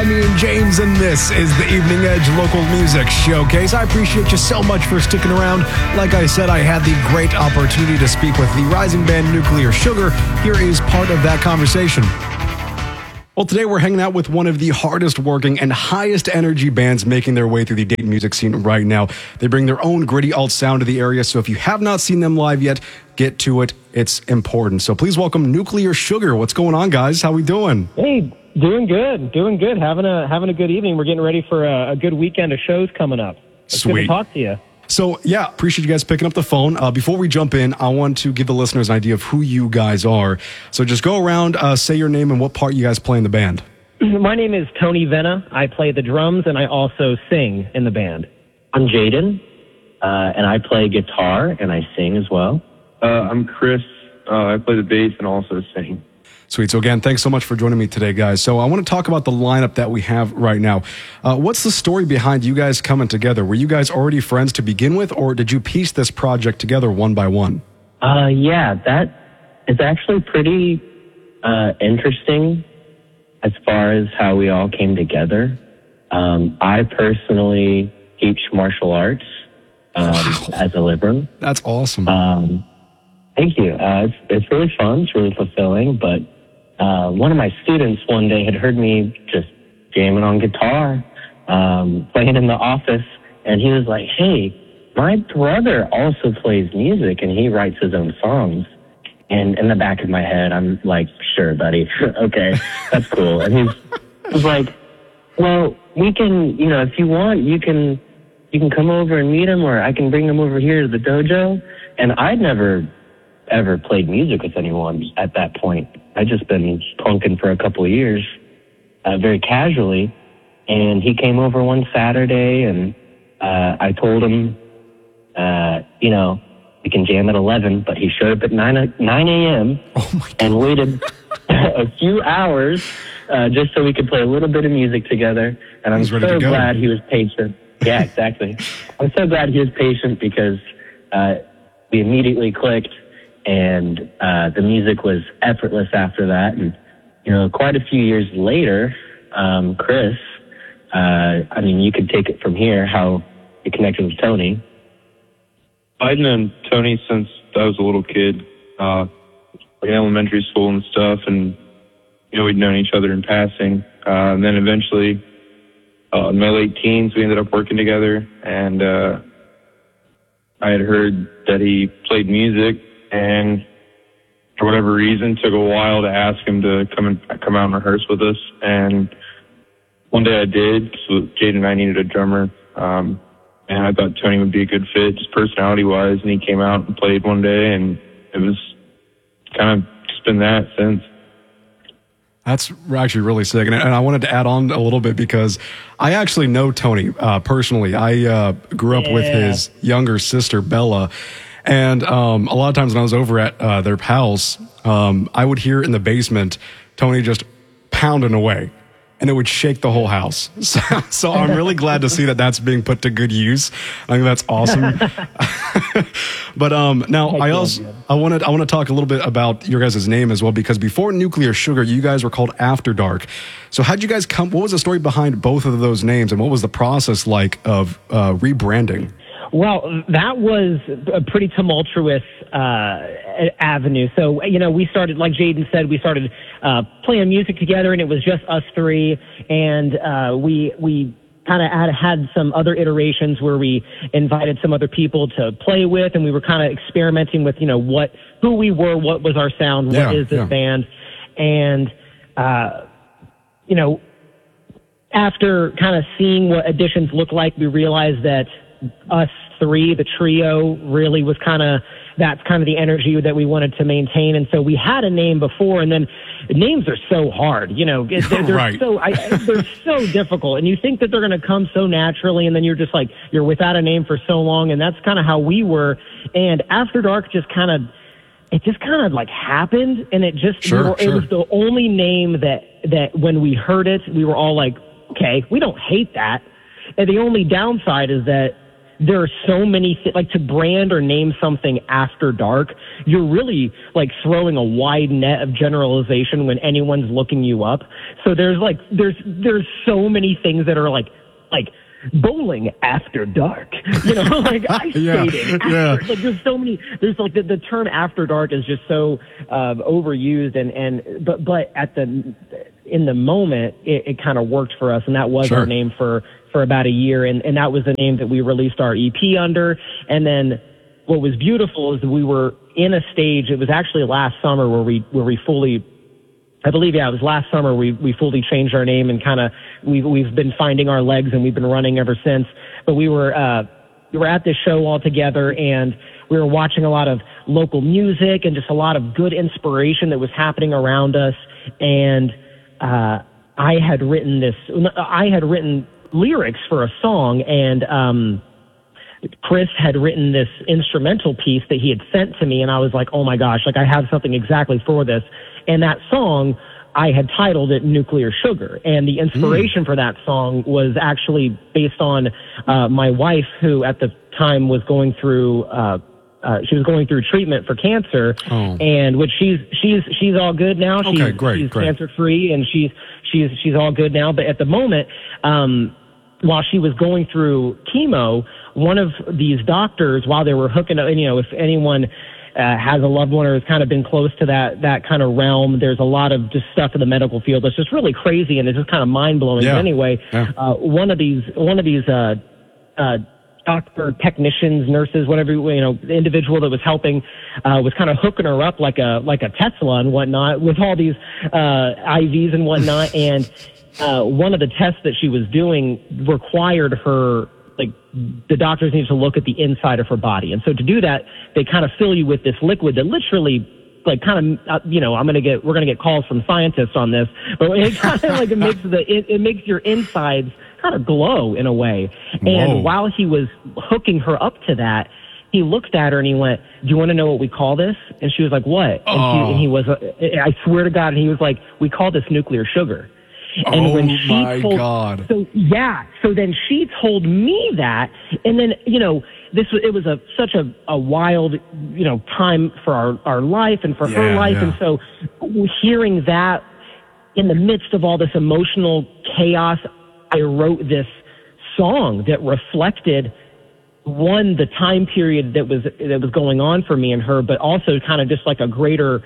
I'm Ian James, and this is the Evening Edge Local Music Showcase. I appreciate you so much for sticking around. Like I said, I had the great opportunity to speak with the rising band Nuclear Sugar. Here is part of that conversation. Well, today we're hanging out with one of the hardest working and highest energy bands making their way through the Dayton music scene right now. They bring their own gritty alt sound to the area, so if you have not seen them live yet, get to it. It's important. So please welcome Nuclear Sugar. What's going on, guys? How we doing? Hey, doing good. Having a good evening. We're getting ready for a good weekend of shows coming up. It's Sweet. good to talk to you. So, yeah, appreciate you guys picking up the phone. Before we jump in, I want to give the listeners an idea of who you guys are. So just go around, say your name and what part you guys play in the band. My name is Tony Venna. I play the drums, and I also sing in the band. I'm Jaden, and I play guitar, and I sing as well. I'm Chris. I play the bass and also sing. Sweet. So again, thanks so much for joining me today, guys. So I want to talk about the lineup that we have right now. What's the story behind you guys coming together? Were you guys already friends to begin with, or did you piece this project together one by one? Yeah, that is actually pretty interesting as far as how we all came together. I personally teach martial arts as a Libram. That's awesome. Thank you. It's really fun. It's really fulfilling. But one of my students one day had heard me just jamming on guitar, playing in the office, and he was like, "Hey, my brother also plays music, and he writes his own songs." And in the back of my head, I'm like, "Sure, buddy. Okay, that's cool." And he's like, "Well, we can, if you want, you can come over and meet him, or I can bring him over here to the dojo." And I'd never ever played music with anyone at that point. I'd just been punking for a couple of years, very casually. And he came over one Saturday, and I told him, we can jam at 11, but he showed up at 9 a.m. And waited a few hours just so we could play a little bit of music together. And I'm so glad he was patient. Yeah, exactly. I'm so glad he was patient because we immediately clicked, and the music was effortless after that. And, quite a few years later, Chris, you could take it from here, how you connected with Tony. I'd known Tony since I was a little kid, like elementary school and stuff, and, we'd known each other in passing. And then eventually, in my late teens, we ended up working together, and I had heard that he played music, and for whatever reason, took a while to ask him to come out and rehearse with us. And one day I did, so Jade and I needed a drummer, and I thought Tony would be a good fit, just personality-wise, and he came out and played one day, and it was kind of just been that since. That's actually really sick. And I wanted to add on a little bit because I actually know Tony personally. I grew up with his younger sister, Bella. And a lot of times when I was over at their house, I would hear in the basement Tony just pounding away. And it would shake the whole house. So I'm really glad to see that that's being put to good use. I think that's awesome. But now I want to talk a little bit about your guys' name as well, because before Nuclear Sugar, you guys were called After Dark. So how'd you guys what was the story behind both of those names, and what was the process like of rebranding? Well, that was a pretty tumultuous avenue. So, we started, like Jaden said, we started playing music together, and it was just us three. And we kind of had some other iterations where we invited some other people to play with, and we were kind of experimenting with, who we were, what was our sound, what is this band. And, after kind of seeing what Additions look like, we realized that us three, the trio, really was that's kind of the energy that we wanted to maintain. And so we had a name before, and then names are so hard, they're right. They're so difficult, and you think that they're going to come so naturally, and then you're just like, you're without a name for so long. And that's kind of how we were. And After Dark just kind of like happened, and it just, it was the only name that when we heard it, we were all like, okay, we don't hate that. And the only downside is that there are so many like to brand or name something After Dark, you're really like throwing a wide net of generalization when anyone's looking you up. So there's so many things that are like bowling after dark, like ice skating. Like there's so many, there's like the term After Dark is just so overused but in the moment it kind of worked for us, and that was our name for about a year, and that was the name that we released our EP under. And then what was beautiful is that we were in a stage, it was actually last summer where we fully, I believe, it was last summer we fully changed our name, and kind of we've been finding our legs, and we've been running ever since. But we were at this show all together, and we were watching a lot of local music and just a lot of good inspiration that was happening around us. And I had written lyrics for a song, and Chris had written this instrumental piece that he had sent to me, and I was like, oh my gosh, like I have something exactly for this. And that song, I had titled it Nuclear Sugar. And the inspiration for that song was actually based on my wife, who at the time was going through treatment for cancer, and which she's all good now. She's cancer free, and she's all good now. But at the moment, while she was going through chemo, one of these doctors, while they were hooking up, and if anyone has a loved one or has kind of been close to that kind of realm, there's a lot of just stuff in the medical field that's just really crazy, and it's just kind of mind blowing. Yeah. But anyway, one of these doctor, technicians, nurses, whatever, the individual that was helping, was kind of hooking her up like a Tesla and whatnot with all these, IVs and whatnot. And, one of the tests that she was doing required her, like, the doctors needed to look at the inside of her body. And so to do that, they kind of fill you with this liquid that literally, like, kind of, we're going to get calls from scientists on this, but it kind of like it makes your insides kind of glow in a way. Whoa. And while he was hooking her up to that, he looked at her and he went, do you want to know what we call this? And she was like, what? And he was, I swear to God, and he was like, we call this nuclear sugar. And when she God. So then she told me that, and then, it was such a wild, time for our life and for her life. And so hearing that in the midst of all this emotional chaos, I wrote this song that reflected, one, the time period that was going on for me and her, but also kind of just like a greater,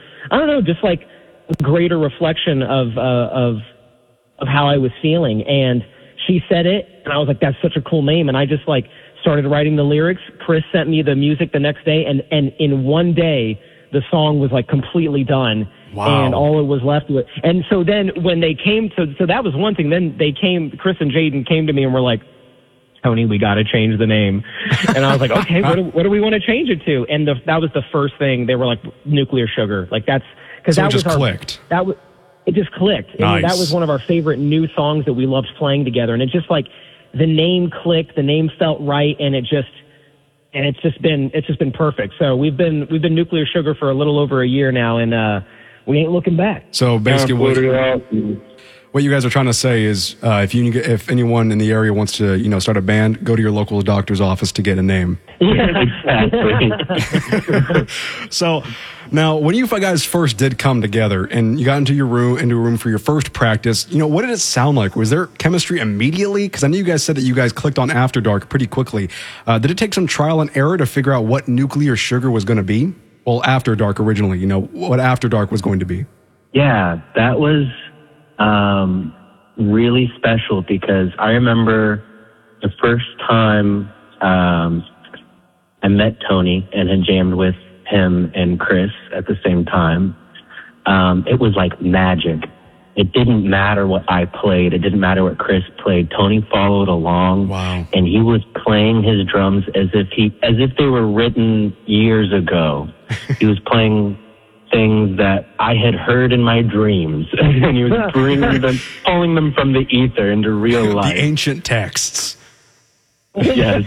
reflection of how I was feeling. And she said it, and I was like, that's such a cool name. And I just started writing the lyrics. Chris sent me the music the next day, and in one day, the song was completely done. Wow. And all it was left with. And so then when they came, so that was one thing. Then Chris and Jaden came to me and were like, Tony, we got to change the name. And I was like, okay, what do we want to change it to? And that was the first thing. They were like, Nuclear Sugar. Like that's, because so that it just clicked. It just clicked. Nice. And that was one of our favorite new songs that we loved playing together. And it just the name clicked, the name felt right, and it's just been perfect. So we've been Nuclear Sugar for a little over a year now, and we ain't looking back. So basically, what you guys are trying to say is, if anyone in the area wants to, start a band, go to your local doctor's office to get a name. Yeah, exactly. So now, when you guys first did come together and you got into a room for your first practice, what did it sound like? Was there chemistry immediately? Because I know you guys said that you guys clicked on After Dark pretty quickly. Did it take some trial and error to figure out what Nuclear Sugar was going to be? Well, After Dark originally, what After Dark was going to be. Yeah, that was really special, because I remember the first time I met Tony and had jammed with him and Chris at the same time. It was like magic. It didn't matter what I played. It didn't matter what Chris played. Tony followed along. Wow. And he was playing his drums as if they were written years ago. He was playing things that I had heard in my dreams, and he was pulling them from the ether into real life. The ancient texts. Yes.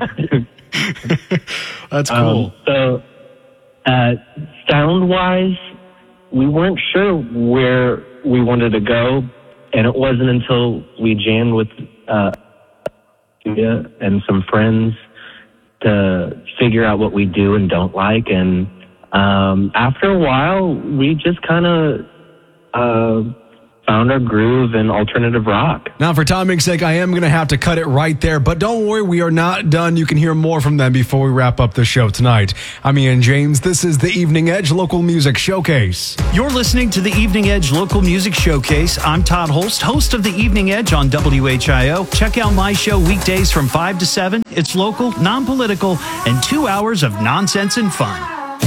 That's cool. So, sound-wise, we weren't sure where we wanted to go, and it wasn't until we jammed with and some friends to figure out what we do and don't like. And after a while, we just kind of found our groove in alternative rock. Now, for timing's sake, I am going to have to cut it right there, but don't worry, we are not done. You can hear more from them before we wrap up the show tonight. I'm Ian James. This is the Evening Edge Local Music Showcase. You're listening to the Evening Edge Local Music Showcase. I'm Todd Holst, host of the Evening Edge on WHIO. Check out my show weekdays from 5 to 7. It's local, non-political, and 2 hours of nonsense and fun.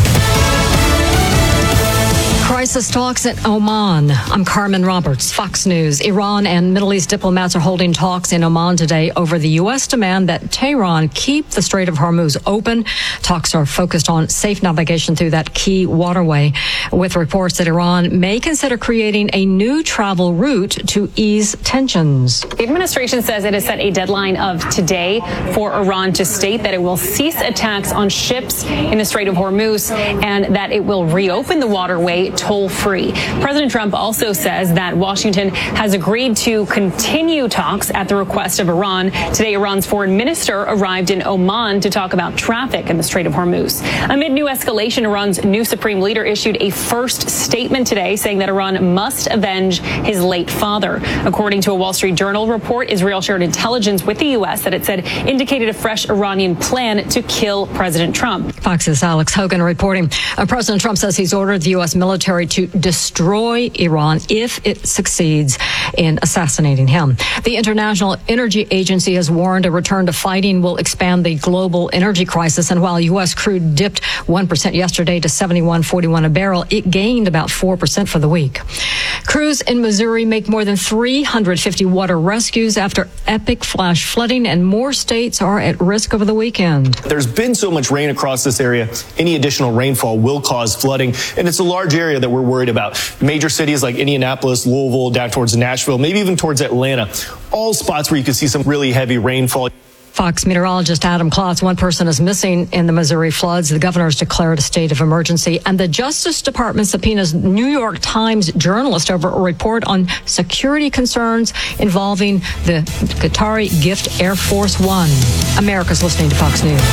Crisis talks in Oman. I'm Carmen Roberts, Fox News. Iran and Middle East diplomats are holding talks in Oman today over the U.S. demand that Tehran keep the Strait of Hormuz open. Talks are focused on safe navigation through that key waterway, with reports that Iran may consider creating a new travel route to ease tensions. The administration says it has set a deadline of today for Iran to state that it will cease attacks on ships in the Strait of Hormuz and that it will reopen the waterway toll-free. President Trump also says that Washington has agreed to continue talks at the request of Iran. Today, Iran's foreign minister arrived in Oman to talk about traffic in the Strait of Hormuz. Amid new escalation, Iran's new supreme leader issued a first statement today saying that Iran must avenge his late father. According to a Wall Street Journal report, Israel shared intelligence with the U.S. that it said indicated a fresh Iranian plan to kill President Trump. Fox's Alex Hogan reporting. President Trump says he's ordered the U.S. military to destroy Iran if it succeeds in assassinating him. The International Energy Agency has warned a return to fighting will expand the global energy crisis. And while U.S. crude dipped 1% yesterday to $71.41 a barrel, it gained about 4% for the week. Crews in Missouri make more than 350 water rescues after epic flash flooding, and more states are at risk over the weekend. There's been so much rain across this area. Any additional rainfall will cause flooding, and it's a large area that we're worried about. Major cities like Indianapolis, Louisville, down towards Nashville, maybe even towards Atlanta, all spots where you could see some really heavy rainfall. Fox meteorologist Adam Klotz. One person is missing in the Missouri floods. The governor has declared a state of emergency, and the Justice Department subpoenas New York Times journalist over a report on security concerns involving the Qatari gift Air Force One. America's listening to Fox News.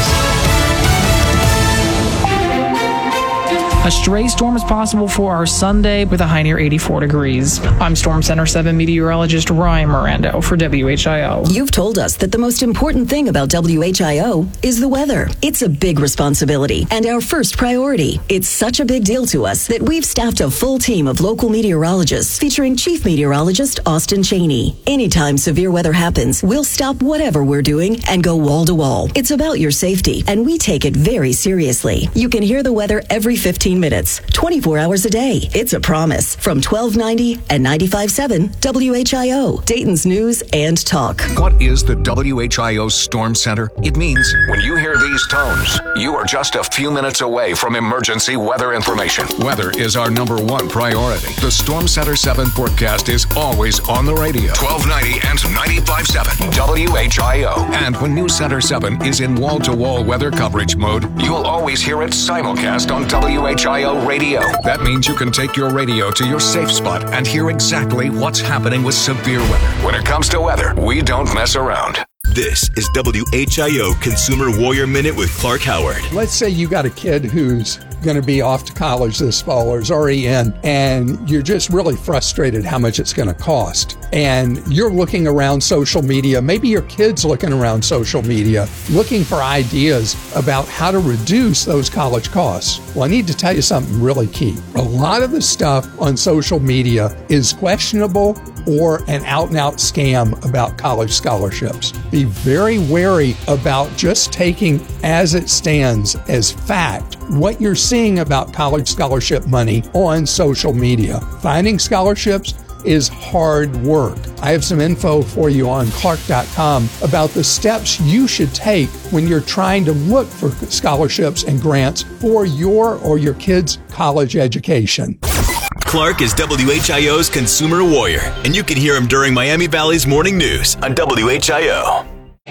A stray storm is possible for our Sunday with a high near 84 degrees. I'm Storm Center 7 meteorologist Ryan Mirando for WHIO. You've told us that the most important thing about WHIO is the weather. It's a big responsibility and our first priority. It's such a big deal to us that we've staffed a full team of local meteorologists featuring Chief Meteorologist Austin Cheney. Anytime severe weather happens, we'll stop whatever we're doing and go wall to wall. It's about your safety, and we take it very seriously. You can hear the weather every 15 minutes, 24 hours a day. It's a promise from 1290 and 95.7 WHIO, Dayton's news and talk. What is the WHIO Storm Center? It means when you hear these tones, you are just a few minutes away from emergency weather information. Weather is our #1 priority. The Storm Center 7 forecast is always on the radio. 1290 and 95.7 WHIO. And when News Center 7 is in wall-to-wall weather coverage mode, you'll always hear it simulcast on WHIO radio. That means you can take your radio to your safe spot and hear exactly what's happening with severe weather. When it comes to weather, we don't mess around. This is WHIO Consumer Warrior Minute with Clark Howard. Let's say you got a kid who's going to be off to college this fall or is already in, and you're just really frustrated how much it's going to cost. And you're looking around social media, maybe your kid's looking around social media, looking for ideas about how to reduce those college costs. Well, I need to tell you something really key. A lot of the stuff on social media is questionable or an out-and-out scam about college scholarships. Be very wary about just taking as it stands as fact what you're seeing about college scholarship money on social media. Finding scholarships is hard work. I have some info for you on Clark.com about the steps you should take when you're trying to look for scholarships and grants for your or your kids' college education. Clark is WHIO's Consumer Warrior, and you can hear him during Miami Valley's Morning News on WHIO.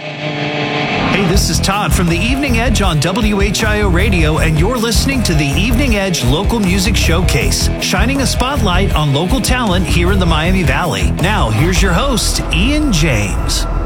Hey, this is Todd from the Evening Edge on WHIO Radio, and you're listening to the Evening Edge Local Music Showcase, shining a spotlight on local talent here in the Miami Valley. Now, here's your host, Ian James.